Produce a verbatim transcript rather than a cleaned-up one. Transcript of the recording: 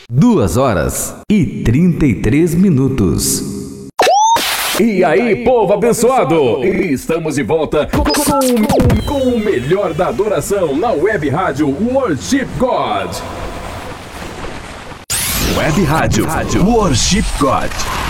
Duas horas e trinta e três minutos. E aí, povo abençoado! Estamos de volta com, com, com o melhor da adoração na Web Rádio Worship God. Web Rádio Worship God.